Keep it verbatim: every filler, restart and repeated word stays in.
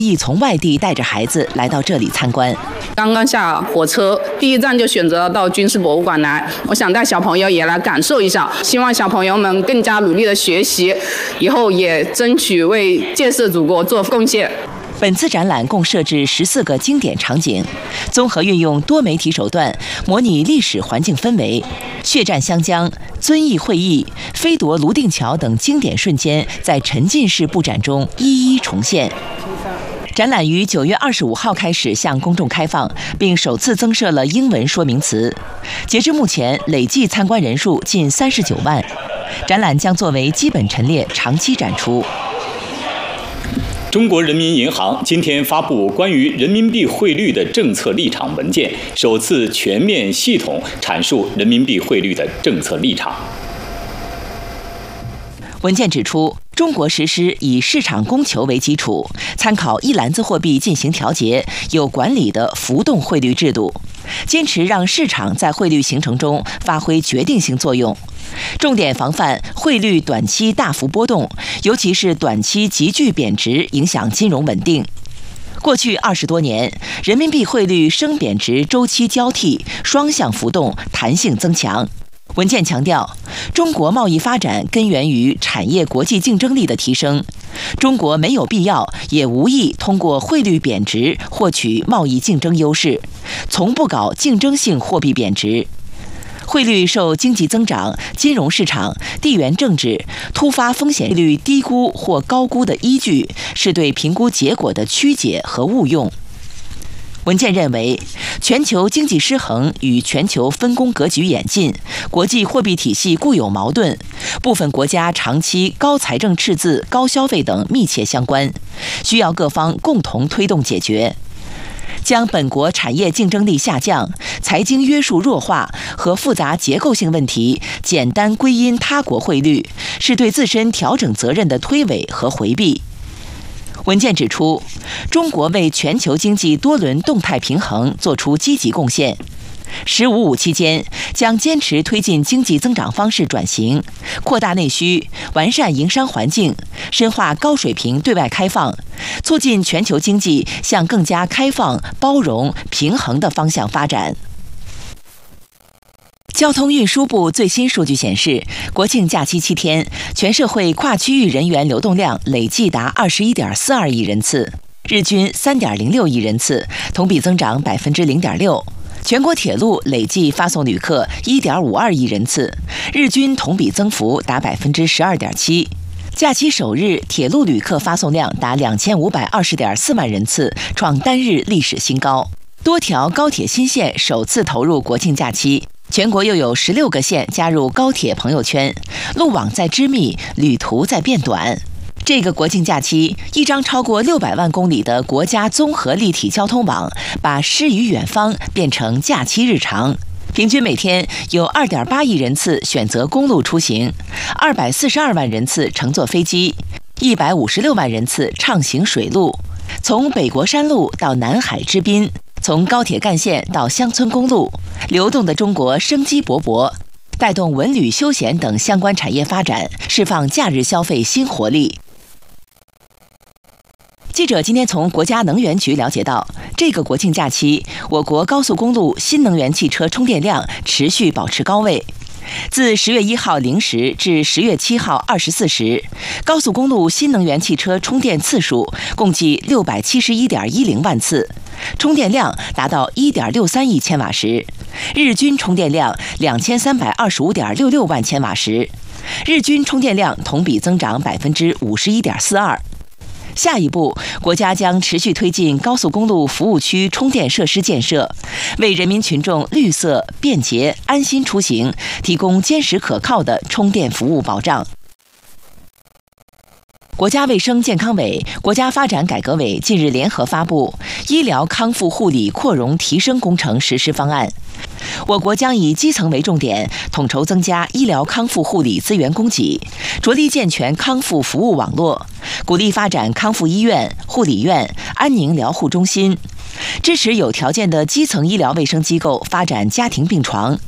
亦从外地带着孩子来到这里参观。 刚刚下火车，第一站就选择到军事博物馆来。我想带小朋友也来感受一下，希望小朋友们更加努力的学习，以后也争取为建设祖国做贡献。 本次展览共设置十四个经典场景，综合运用多媒体手段，模拟历史环境氛围，血战湘江、遵义会议、飞夺泸定桥等经典瞬间，在沉浸式布展中一一重现。展览于九月二十五号开始向公众开放，并首次增设了英文说明词。截至目前，累计参观人数近三十九万。展览将作为基本陈列长期展出。 中国人民银行今天发布关于人民币汇率的政策立场文件，首次全面系统阐述人民币汇率的政策立场。 文件指出，中国实施以市场供求为基础，参考一篮子货币进行调节、有管理的浮动汇率制度，坚持让市场在汇率形成中发挥决定性作用，重点防范汇率短期大幅波动，尤其是短期急剧贬值影响金融稳定。过去二十多年，人民币汇率升贬值周期交替，双向浮动，弹性增强。文件强调，中国贸易发展根源于产业国际竞争力的提升，中国没有必要也无意通过汇率贬值获取贸易竞争优势，从不搞竞争性货币贬值。汇率受经济增长、金融市场、地缘政治、突发风险率低估或高估的依据，是对评估结果的曲解和误用。文件认为，全球经济失衡与全球分工格局演进、国际货币体系固有矛盾、部分国家长期高财政赤字、高消费等密切相关，需要各方共同推动解决。将本国产业竞争力下降、财经约束弱化和复杂结构性问题简单归因他国汇率，是对自身调整责任的推诿和回避。文件指出，中国为全球经济多轮动态平衡作出积极贡献。“十五五”期间，将坚持推进经济增长方式转型，扩大内需，完善营商环境，深化高水平对外开放，促进全球经济向更加开放、包容、平衡的方向发展。交通运输部最新数据显示，国庆假期七天，全社会跨区域人员流动量累计达二十一点四二亿人次，日均三点零六亿人次，同比增长百分之零点六。全国铁路累计发送旅客一点五二亿人次，日均同比增幅达百分之十二点七。假期首日，铁路旅客发送量达两千五百二十点四万人次，创单日历史新高。多条高铁新线首次投入国庆假期。全国又有十六个县加入高铁朋友圈，路网在织密，旅途在变短。这个国庆假期，一张超过六百万公里的国家综合立体交通网，把诗与远方变成假期日常。平均每天有二点八亿人次选择公路出行，二百四十二万人次乘坐飞机，一百五十六万人次畅行水路。从北国山路到南海之滨，从高铁干线到乡村公路，流动的中国生机勃勃，带动文旅休闲等相关产业发展，释放假日消费新活力。记者今天从国家能源局了解到，这个国庆假期，我国高速公路新能源汽车充电量持续保持高位。自十月一号零时至十月七号二十四时，高速公路新能源汽车充电次数共计六百七十一点一零万次，充电量达到一点六三亿千瓦时，日均充电量两千三百二十五点六六万千瓦时，日均充电量同比增长百分之五十一点四二。下一步，国家将持续推进高速公路服务区充电设施建设，为人民群众绿色、便捷、安心出行提供坚实可靠的充电服务保障。国家卫生健康委、国家发展改革委近日联合发布《医疗康复护理扩容提升工程实施方案》。我国将以基层为重点，统筹增加医疗康复护理资源供给，着力健全康复服务网络，鼓励发展康复医院、护理院、安宁疗护中心，支持有条件的基层医疗卫生机构发展家庭病床，